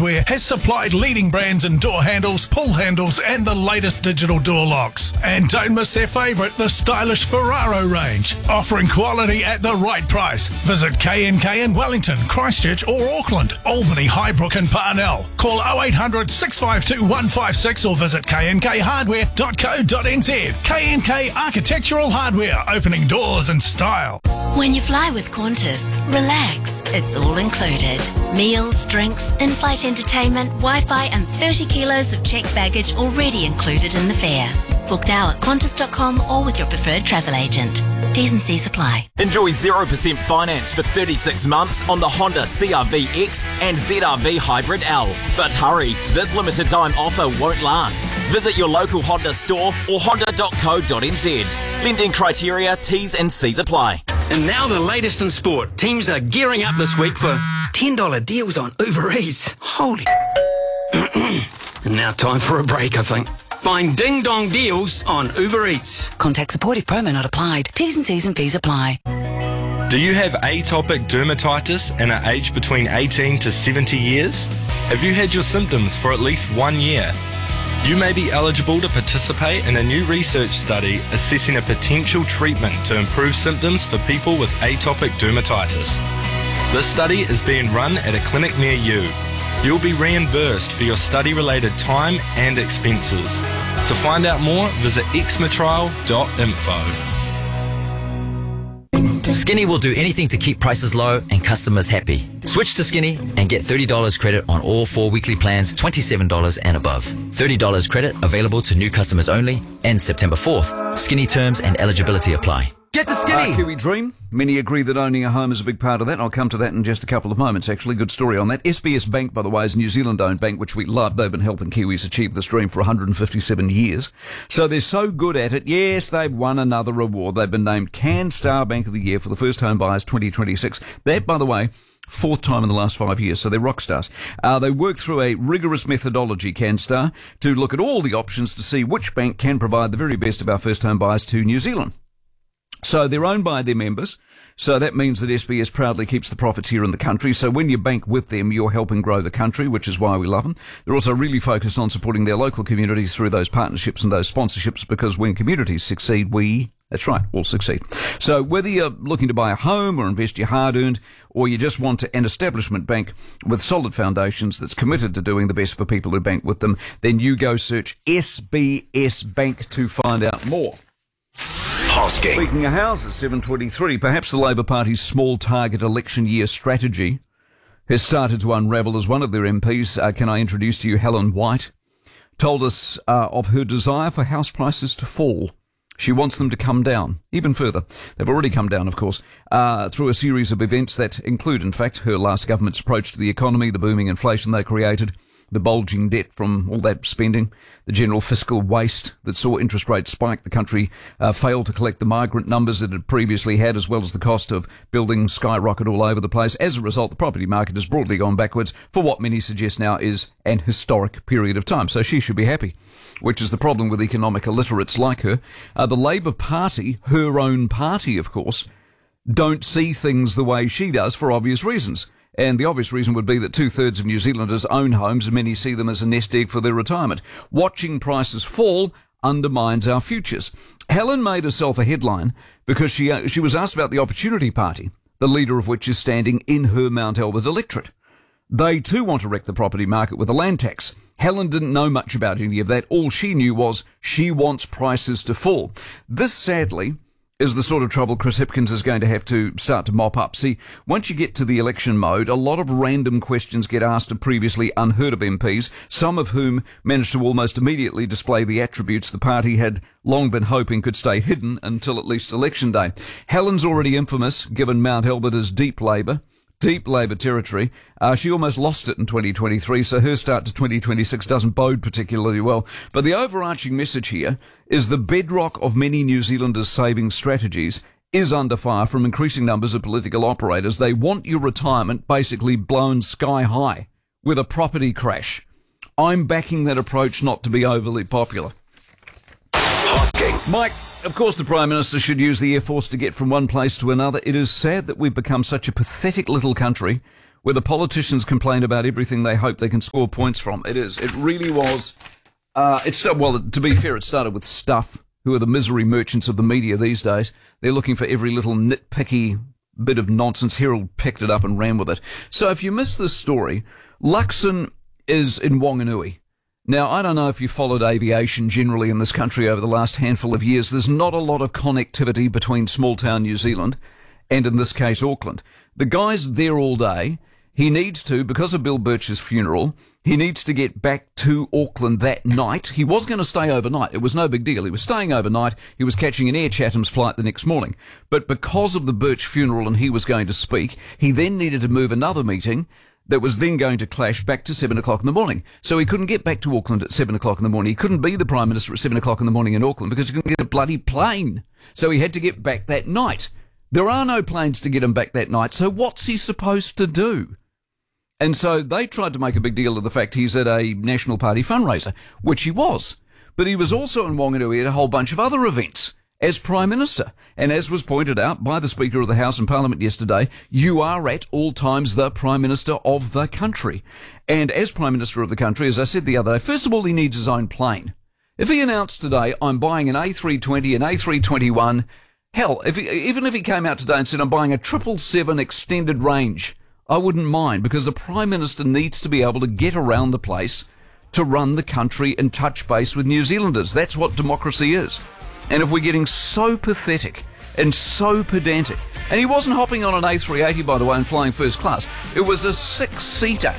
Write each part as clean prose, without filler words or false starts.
Hardware has supplied leading brands in door handles, pull handles and the latest digital door locks. And don't miss their favourite, the stylish Ferraro range, offering quality at the right price. Visit K&K in Wellington, Christchurch or Auckland, Albany, Highbrook and Parnell. Call 0800 652 156 or visit knkhardware.co.nz. K&K Architectural Hardware, opening doors in style. When you fly with Qantas, relax. It's all included. Meals, drinks, in-flight entertainment, Wi-Fi and 30 kilos of checked baggage already included in the fare. Book now at Qantas.com or with your preferred travel agent. T's and C's apply. Enjoy 0% finance for 36 months on the Honda CR-V X and ZR-V Hybrid L. But hurry, this limited time offer won't last. Visit your local Honda store or honda.co.nz. Lending criteria, T's and C's apply. And now the latest in sport. Teams are gearing up this week for $10 deals on Uber Eats. Holy. And now time for a break, I think. Find Ding Dong deals on Uber Eats. Contact support if promo not applied. T's and C's and fees apply. Do you have atopic dermatitis and are aged between 18 to 70 years? Have you had your symptoms for at least 1 year? You may be eligible to participate in a new research study assessing a potential treatment to improve symptoms for people with atopic dermatitis. This study is being run at a clinic near you. You'll be reimbursed for your study-related time and expenses. To find out more, visit xmatrial.info. Skinny will do anything to keep prices low and customers happy. Switch to Skinny and get $30 credit on all 4 weekly plans, $27 and above. $30 credit available to new customers only, ends September 4th. Skinny terms and eligibility apply. Get the Skinny! Kiwi Dream. Many agree that owning a home is a big part of that. I'll come to that in just a couple of moments, actually. Good story on that. SBS Bank, by the way, is a New Zealand-owned bank, which we love. They've been helping Kiwis achieve this dream for 157 years. So they're so good at it. Yes, they've won another award. They've been named CanStar Bank of the Year for the First Home Buyers 2026. That, by the way, 4th time in the last 5 years, so they're rock stars. They work through a rigorous methodology, CanStar, to look at all the options to see which bank can provide the very best of our first home buyers to New Zealand. So they're owned by their members. So that means that SBS proudly keeps the profits here in the country. So when you bank with them, you're helping grow the country, which is why we love them. They're also really focused on supporting their local communities through those partnerships and those sponsorships, because when communities succeed, that's right, we'll succeed. So whether you're looking to buy a home or invest your hard-earned, or you just want an establishment bank with solid foundations that's committed to doing the best for people who bank with them, then you go search SBS Bank to find out more. Hosking. Speaking of houses, 7:23, perhaps the Labour Party's small target election year strategy has started to unravel as one of their MPs, can I introduce to you Helen White, told us of her desire for house prices to fall. She wants them to come down even further. They've already come down, of course, through a series of events that include, in fact, her last government's approach to the economy, the booming inflation they created, the bulging debt from all that spending, the general fiscal waste that saw interest rates spike. The country failed to collect the migrant numbers it had previously had, as well as the cost of building skyrocket all over the place. As a result, the property market has broadly gone backwards for what many suggest now is an historic period of time. So she should be happy, which is the problem with economic illiterates like her. The Labour Party, her own party, of course, don't see things the way she does for obvious reasons. And the obvious reason would be that 2/3 of New Zealanders own homes and many see them as a nest egg for their retirement. Watching prices fall undermines our futures. Helen made herself a headline because she was asked about the Opportunity Party, the leader of which is standing in her Mount Albert electorate. They too want to wreck the property market with a land tax. Helen didn't know much about any of that. All she knew was she wants prices to fall. This, sadly, is the sort of trouble Chris Hipkins is going to have to start to mop up. See, once you get to the election mode, a lot of random questions get asked of previously unheard of MPs, some of whom managed to almost immediately display the attributes the party had long been hoping could stay hidden until at least election day. Helen's already infamous, given Mount Albert as deep Labour territory. She almost lost it in 2023, so her start to 2026 doesn't bode particularly well. But the overarching message here is the bedrock of many New Zealanders' saving strategies is under fire from increasing numbers of political operators. They want your retirement basically blown sky high with a property crash. I'm backing that approach not to be overly popular. Mike, of course the Prime Minister should use the Air Force to get from one place to another. It is sad that we've become such a pathetic little country where the politicians complain about everything they hope they can score points from. It is. It really was. To be fair, it started with Stuff, who are the misery merchants of the media these days. They're looking for every little nitpicky bit of nonsense. Herald picked it up and ran with it. So if you missed this story, Luxon is in Whanganui. Now, I don't know if you followed aviation generally in this country over the last handful of years. There's not a lot of connectivity between small-town New Zealand and, in this case, Auckland. The guy's there all day. He needs to, because of Bill Birch's funeral, he needs to get back to Auckland that night. He was going to stay overnight. It was no big deal. He was staying overnight. He was catching an Air Chatham's flight the next morning. But because of the Birch funeral and he was going to speak, he then needed to move another meeting that was then going to clash back to 7 o'clock in the morning. So he couldn't get back to Auckland at 7 o'clock in the morning. He couldn't be the Prime Minister at 7 o'clock in the morning in Auckland because he couldn't get a bloody plane. So he had to get back that night. There are no planes to get him back that night, so what's he supposed to do? And so they tried to make a big deal of the fact he's at a National Party fundraiser, which he was. But he was also in Whanganui at a whole bunch of other events as Prime Minister. And as was pointed out by the Speaker of the House and Parliament yesterday, you are at all times the Prime Minister of the country. And as Prime Minister of the country, as I said the other day, first of all, he needs his own plane. If he announced today, I'm buying an A320, an A321, hell, even if he came out today and said, I'm buying a 777 extended range, I wouldn't mind, because the Prime Minister needs to be able to get around the place to run the country and touch base with New Zealanders. That's what democracy is. And if we're getting so pathetic and so pedantic, and he wasn't hopping on an A380, by the way, and flying first class. It was a 6-seater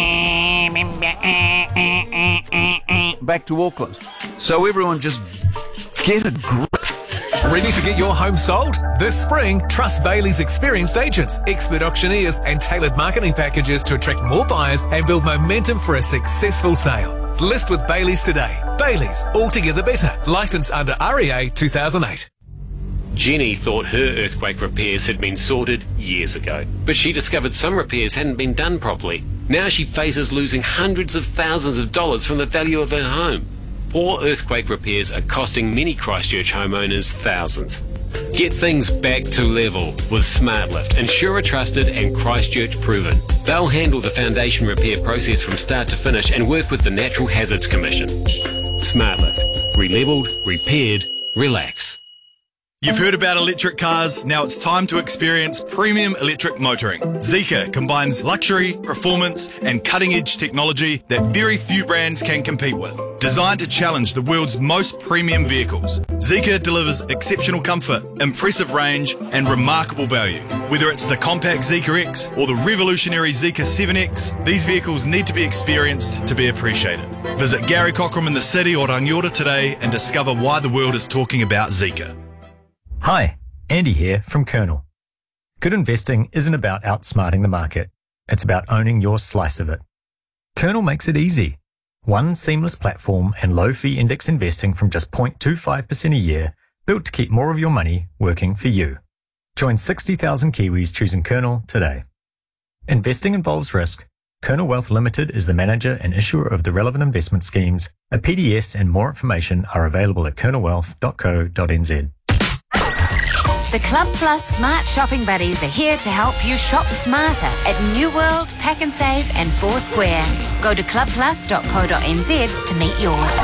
back to Auckland. So everyone just get a grip. Ready to get your home sold? This spring, trust Bailey's experienced agents, expert auctioneers and tailored marketing packages to attract more buyers and build momentum for a successful sale. List with Bailey's today. Bailey's, altogether better. Licensed under REA 2008. Jenny thought her earthquake repairs had been sorted years ago, but she discovered some repairs hadn't been done properly. Now she faces losing hundreds of thousands of dollars from the value of her home. Poor earthquake repairs are costing many Christchurch homeowners thousands. Get things back to level with SmartLift, insurer trusted and Christchurch proven. They'll handle the foundation repair process from start to finish and work with the Natural Hazards Commission. SmartLift. Relevelled, repaired, relax. You've heard about electric cars, now it's time to experience premium electric motoring. Zeekr combines luxury, performance and cutting-edge technology that very few brands can compete with. Designed to challenge the world's most premium vehicles, Zeekr delivers exceptional comfort, impressive range and remarkable value. Whether it's the compact Zeekr X or the revolutionary Zeekr 7X, these vehicles need to be experienced to be appreciated. Visit Gary Cockram in the city or Rangiora today and discover why the world is talking about Zeekr. Hi, Andy here from Kernel. Good investing isn't about outsmarting the market. It's about owning your slice of it. Kernel makes it easy. One seamless platform and low-fee index investing from just 0.25% a year, built to keep more of your money working for you. Join 60,000 Kiwis choosing Kernel today. Investing involves risk. Kernel Wealth Limited is the manager and issuer of the relevant investment schemes. A PDS and more information are available at kernelwealth.co.nz. The Club Plus Smart Shopping Buddies are here to help you shop smarter at New World, Pack and Save and Foursquare. Go to clubplus.co.nz to meet yours.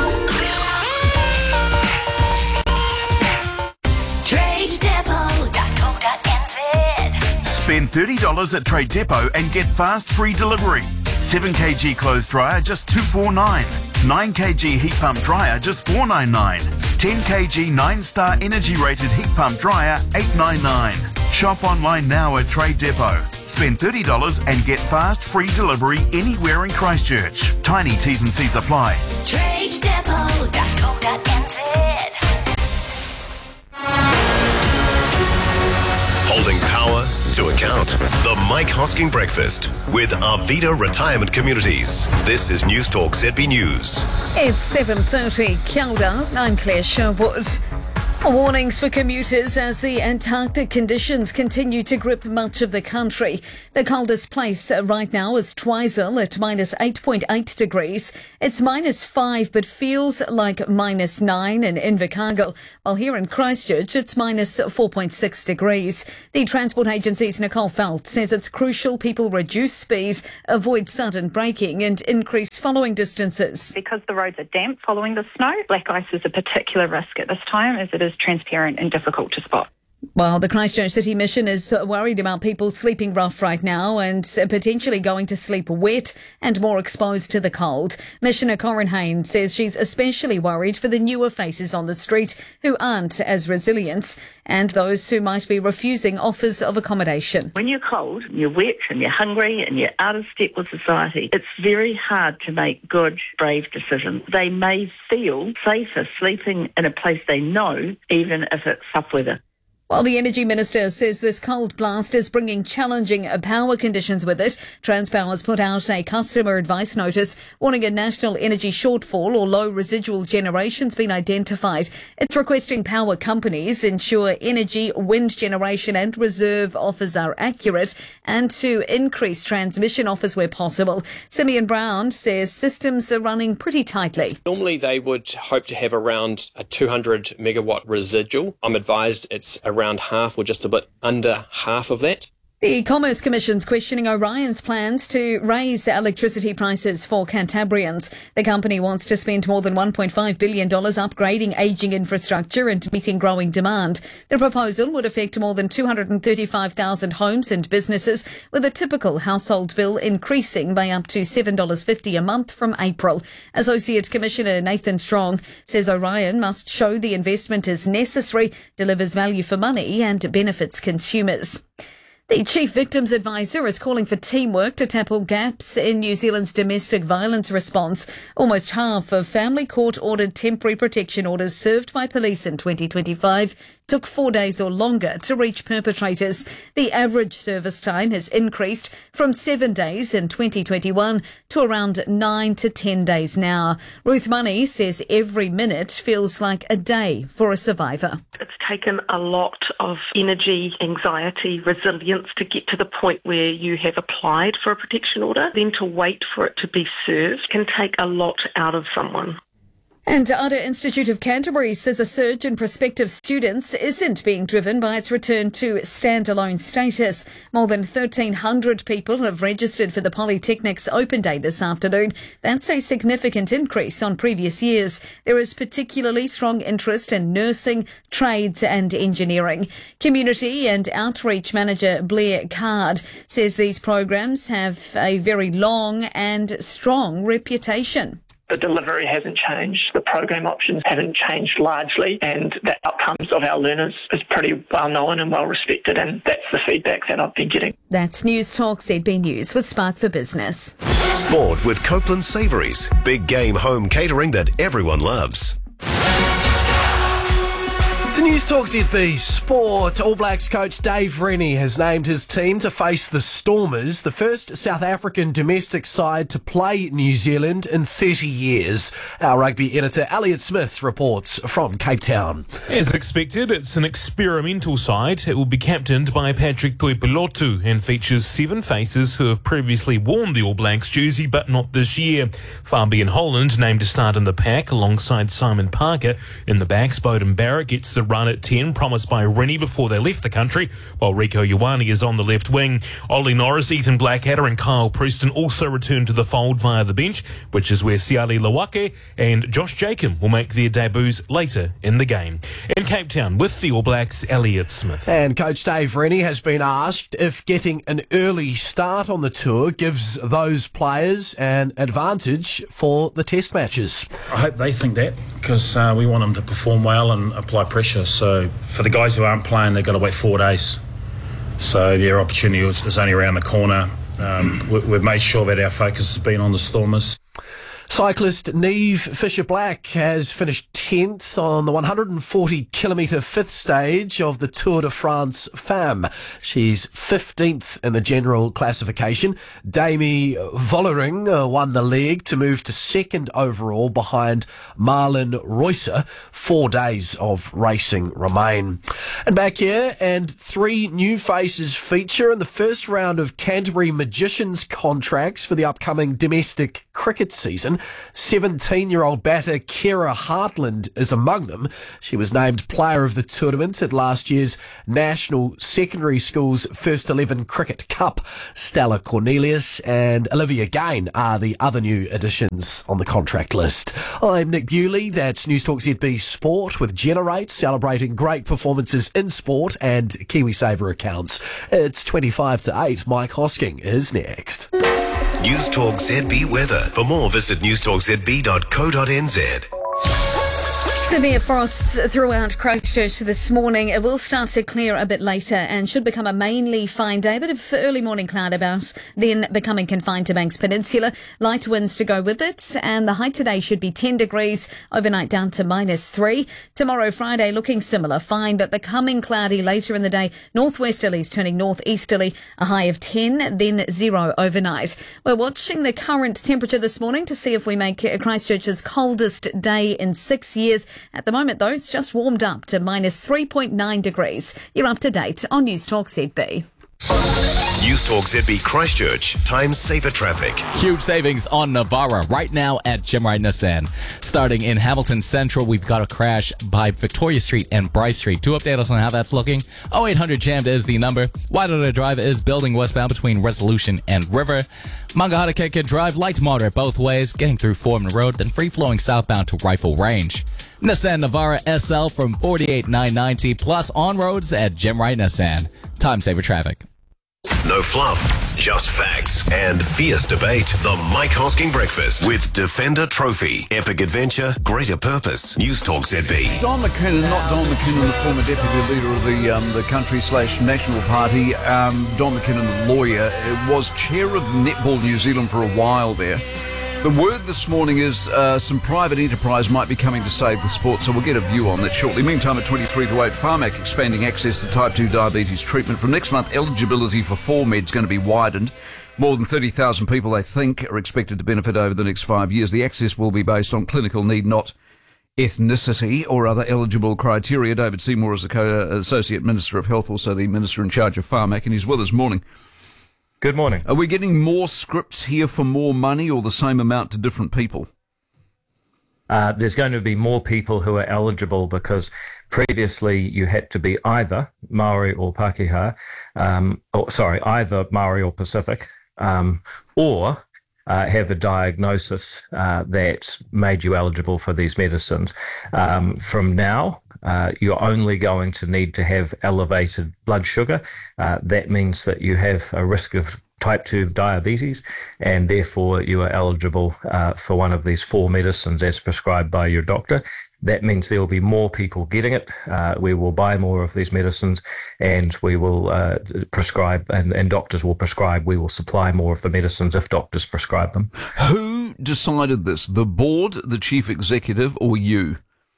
TradeDepot.co.nz. Spend $30 at Trade Depot and get fast free delivery. 7kg clothes dryer just $249. 9kg heat pump dryer just $499. 10kg 9-star energy rated heat pump dryer $899. Shop online now at Trade Depot. Spend $30 and get fast free delivery anywhere in Christchurch. Tiny T's and C's apply. TradeDepot.co.nz. Holding power to account. The Mike Hosking Breakfast with Arvida Retirement Communities. This is News Talk ZB News. It's 7:30. Kia ora, I'm Claire Sherwood. Warnings for commuters as the Antarctic conditions continue to grip much of the country. The coldest place right now is Twizel at minus 8.8 degrees. It's minus 5 but feels like minus 9 in Invercargill, while here in Christchurch it's minus 4.6 degrees. The Transport Agency's Nicole Felt says it's crucial people reduce speed, avoid sudden braking and increase following distances. Because the roads are damp following the snow, black ice is a particular risk at this time as it is transparent and difficult to spot. Well, the Christchurch City Mission is worried about people sleeping rough right now and potentially going to sleep wet and more exposed to the cold. Missioner Corin Haynes says she's especially worried for the newer faces on the street who aren't as resilient and those who might be refusing offers of accommodation. When you're cold, you're wet and you're hungry and you're out of step with society, it's very hard to make good, brave decisions. They may feel safer sleeping in a place they know, even if it's tough weather. While the Energy Minister says this cold blast is bringing challenging power conditions with it, Transpower's put out a customer advice notice warning a national energy shortfall or low residual generation's been identified. It's requesting power companies ensure energy, wind generation and reserve offers are accurate and to increase transmission offers where possible. Simeon Brown says systems are running pretty tightly. Normally they would hope to have around a 200 megawatt residual. I'm advised it's around half or just a bit under half of that. The Commerce Commission's questioning Orion's plans to raise electricity prices for Cantabrians. The company wants to spend more than $1.5 billion upgrading ageing infrastructure and meeting growing demand. The proposal would affect more than 235,000 homes and businesses, with a typical household bill increasing by up to $7.50 a month from April. Associate Commissioner Nathan Strong says Orion must show the investment is necessary, delivers value for money and benefits consumers. The Chief Victims Advisor is calling for teamwork to tackle gaps in New Zealand's domestic violence response. Almost half of family court-ordered temporary protection orders served by police in 2025 took 4 days or longer to reach perpetrators. The average service time has increased from 7 days in 2021 to around 9 to 10 days now. Ruth Money says every minute feels like a day for a survivor. It's taken a lot of energy, anxiety, resilience to get to the point where you have applied for a protection order. Then to wait for it to be served can take a lot out of someone. And Ada Institute of Canterbury says a surge in prospective students isn't being driven by its return to standalone status. More than 1,300 people have registered for the Polytechnic's Open Day this afternoon. That's a significant increase on previous years. There is particularly strong interest in nursing, trades and engineering. Community and Outreach Manager Blair Card says these programs have a very long and strong reputation. The delivery hasn't changed, the program options haven't changed largely, and the outcomes of our learners is pretty well known and well respected, and that's the feedback that I've been getting. That's News Talk ZB News with Spark for Business. Sport with Copeland Savouries. Big game home catering that everyone loves. To News Talk ZB Sport, All Blacks coach Dave Rennie has named his team to face the Stormers, the first South African domestic side to play New Zealand in 30 years. Our rugby editor Elliot Smith reports from Cape Town. As expected, it's an experimental side. It will be captained by Patrick Tuipulotu and features 7 faces who have previously worn the All Blacks jersey but not this year. Fabian Holland named to start in the pack alongside Simon Parker. In the backs, Beauden Barrett gets the run at 10 promised by Rennie before they left the country, while Rieko Ioane is on the left wing. Ollie Norris, Ethan Blackadder and Kyle Preston also return to the fold via the bench, which is where Siali Lawake and Josh Jacob will make their debuts later in the game. In Cape Town with the All Blacks, Elliot Smith. And Coach Dave Rennie has been asked if getting an early start on the tour gives those players an advantage for the test matches. I hope they think that, because we want them to perform well and apply pressure. So for the guys who aren't playing, they've got to wait 4 days. So their opportunity is only around the corner. We've made sure that our focus has been on the Stormers. Cyclist Niamh Fisher-Black has finished 10th on the 140-kilometre fifth stage of the Tour de France Femmes. She's 15th in the general classification. Demi Vollering won the leg to move to second overall behind Marlon Reusser. 4 days of racing remain. And back here, and 3 new faces feature in the first round of Canterbury Magicians contracts for the upcoming domestic cricket season. 17-year-old batter Kira Hartland is among them. She was named player of the tournament at last year's National Secondary Schools First 11 Cricket Cup. Stella Cornelius and Olivia Gain are the other new additions on the contract list. I'm Nick Bewley. That's Newstalk ZB Sport with Generate, celebrating great performances in sport and KiwiSaver accounts. It's 25 to 8. Mike Hosking is next. Newstalk ZB weather. For more, visit newstalkzb.co.nz. Severe frosts throughout Christchurch this morning. It will start to clear a bit later and should become a mainly fine day. A bit of early morning cloud about, then becoming confined to Banks Peninsula. Light winds to go with it, and the high today should be 10 degrees, overnight down to -3. Tomorrow, Friday, looking similar, fine, but becoming cloudy later in the day. Northwesterlies turning northeasterly, a high of 10, then 0 overnight. We're watching the current temperature this morning to see if we make Christchurch's coldest day in 6 years. At the moment, though, it's just warmed up to -3.9 degrees. You're up to date on Newstalk ZB. Newstalk ZB Christchurch. Time saver traffic. Huge savings on Navara right now at Jimrai Nissan. Starting in Hamilton Central, we've got a crash by Victoria Street and Bryce Street. To update us on how that's looking, 0800 Jammed is the number. Wairara Drive is building westbound between Resolution and River. Mangahata Keke Drive, light to moderate both ways, getting through Foreman Road, then free-flowing southbound to Rifle Range. Nissan Navara SL from 48,990 plus on roads at Jimrai Nissan. Time saver traffic. No fluff, just facts and fierce debate. The Mike Hosking Breakfast with Defender Trophy. Epic adventure, greater purpose. Newstalk ZB. Don McKinnon, not Don McKinnon, the former deputy leader of the country/National Party. Don McKinnon, the lawyer, was chair of Netball New Zealand for a while there. The word this morning is some private enterprise might be coming to save the sport, so we'll get a view on that shortly. Meantime, at 23 to 8, Pharmac expanding access to type 2 diabetes treatment. From next month, eligibility for 4Med is going to be widened. More than 30,000 people, they think, are expected to benefit over the next 5 years. The access will be based on clinical need, not ethnicity or other eligible criteria. David Seymour is the Associate Minister of Health, also the Minister in charge of Pharmac, and he's with us morning. Good morning. Are we getting more scripts here for more money or the same amount to different people? There's going to be more people who are eligible because previously you had to be either Maori or Pākehā, either Maori or Pacific, or have a diagnosis that made you eligible for these medicines. From now, you're only going to need to have elevated blood sugar. That means that you have a risk of type 2 diabetes, and therefore you are eligible for one of these 4 medicines as prescribed by your doctor. That means there will be more people getting it. We will buy more of these medicines, and we will prescribe, and doctors will prescribe. We will supply more of the medicines if doctors prescribe them. Who decided this? The board, the chief executive, or you?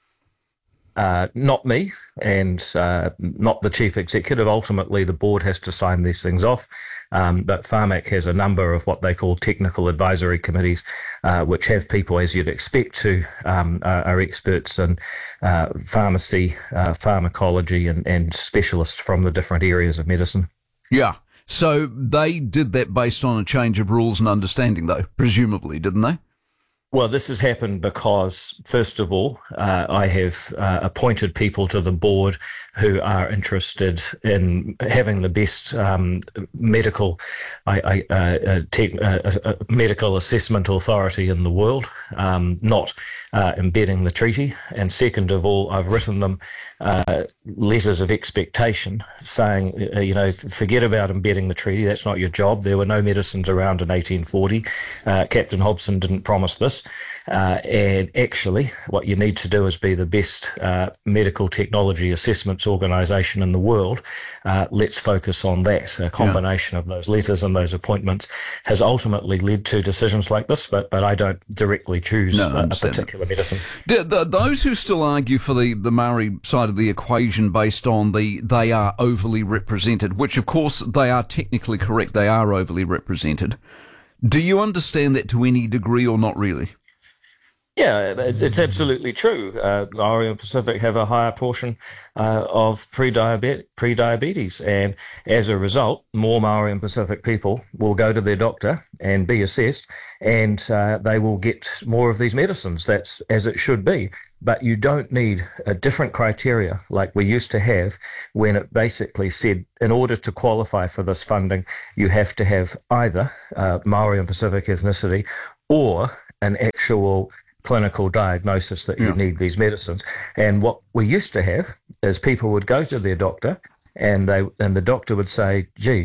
Not me, and not the chief executive. Ultimately, the board has to sign these things off. But Pharmac has a number of what they call technical advisory committees, which have people, as you'd expect to, are experts in pharmacy, pharmacology, and specialists from the different areas of medicine. Yeah. So they did that based on a change of rules and understanding, though, presumably, didn't they? Well, this has happened because, first of all, I have appointed people to the board who are interested in having the best medical medical assessment authority in the world, not embedding the treaty. And second of all, I've written them letters of expectation saying, forget about embedding the treaty. That's not your job. There were no medicines around in 1840. Captain Hobson didn't promise this. this. And actually, what you need to do is be the best medical technology assessments organisation in the world. Let's focus on that. A combination of those letters and those appointments has ultimately led to decisions like this, but I don't directly choose a particular medicine. Those who still argue for the Maori side of the equation based on they are overly represented, which of course they are technically correct, they are overly represented. Do you understand that to any degree or not really? Yeah, it's absolutely true. Maori and Pacific have a higher portion of pre-diabetes, and as a result, more Maori and Pacific people will go to their doctor and be assessed, and they will get more of these medicines. That's as it should be. But you don't need a different criteria like we used to have when it basically said in order to qualify for this funding, you have to have either Maori and Pacific ethnicity or an actual clinical diagnosis that you need these medicines. And what we used to have is people would go to their doctor and the doctor would say, gee,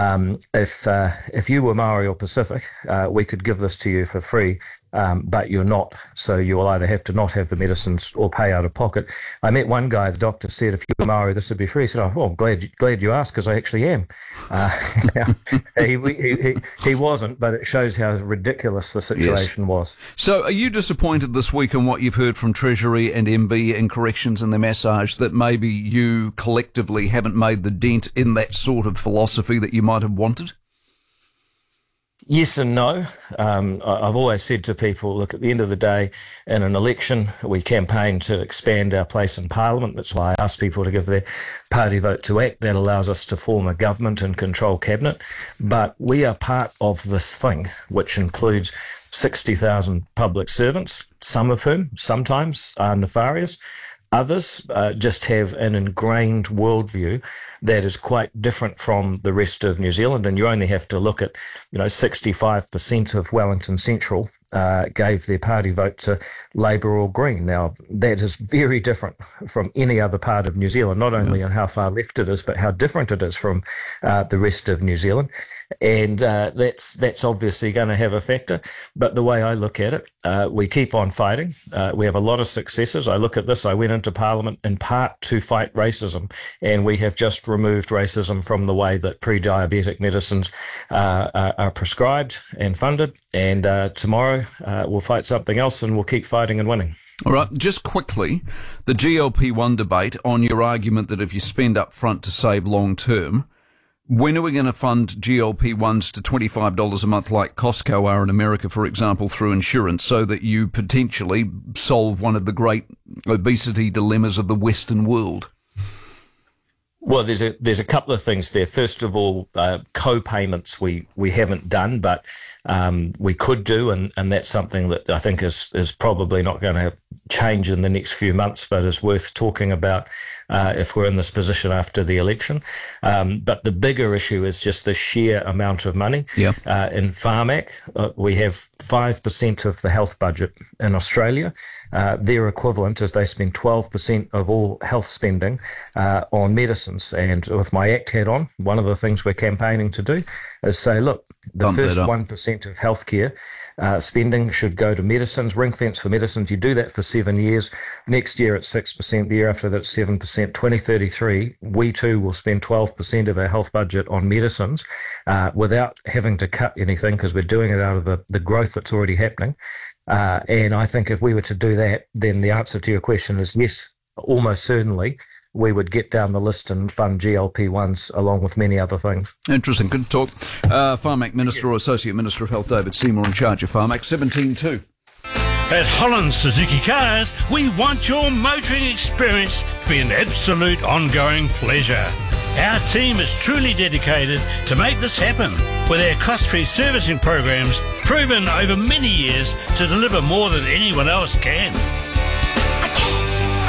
if you were Maori or Pacific, we could give this to you for free. But you're not, so you will either have to not have the medicines or pay out of pocket. I met one guy, the doctor said, if you were Maori, this would be free. He said, I'm glad you asked, because I actually am. He wasn't, but it shows how ridiculous the situation was. So are you disappointed this week in what you've heard from Treasury and MB and Corrections and the massage, that maybe you collectively haven't made the dent in that sort of philosophy that you might have wanted? Yes and no. I've always said to people, look, at the end of the day, in an election, we campaign to expand our place in Parliament. That's why I ask people to give their party vote to act. That allows us to form a government and control cabinet. But we are part of this thing, which includes 60,000 public servants, some of whom sometimes are nefarious. Others just have an ingrained worldview that is quite different from the rest of New Zealand, and you only have to look at, 65% of Wellington Central gave their party vote to Labour or Green. Now, that is very different from any other part of New Zealand, not only in how far left it is, but how different it is from the rest of New Zealand. And that's obviously going to have a factor. But the way I look at it, we keep on fighting. We have a lot of successes. I look at this. I went into Parliament in part to fight racism, and we have just removed racism from the way that pre-diabetic medicines are prescribed and funded. And tomorrow we'll fight something else, and we'll keep fighting and winning. All right, just quickly, the GLP-1 debate on your argument that if you spend up front to save long term, when are we going to fund GLP-1s to $25 a month like Costco are in America, for example, through insurance, so that you potentially solve one of the great obesity dilemmas of the Western world? Well, there's a couple of things there. First of all, co-payments we haven't done, but we could do, and that's something that I think is probably not going to change in the next few months, but is worth talking about if we're in this position after the election. But the bigger issue is just the sheer amount of money. Yeah. In Pharmac, we have 5% of the health budget in Australia. Their equivalent is they spend 12% of all health spending on medicines. And with my ACT hat on, one of the things we're campaigning to do is say, look, the first 1% of healthcare spending should go to medicines, ring fence for medicines. You do that for 7 years. Next year it's 6%. The year after that it's 7%. 2033, we too will spend 12% of our health budget on medicines without having to cut anything, because we're doing it out of the growth that's already happening. And I think if we were to do that, then the answer to your question is yes, almost certainly we would get down the list and fund GLP-1s along with many other things. Interesting. Good talk. Pharmac Minister or Associate Minister of Health, David Seymour, in charge of Pharmac. 17.2. At Holland Suzuki Cars, we want your motoring experience to be an absolute ongoing pleasure. Our team is truly dedicated to make this happen, with our cost-free servicing programs proven over many years to deliver more than anyone else can.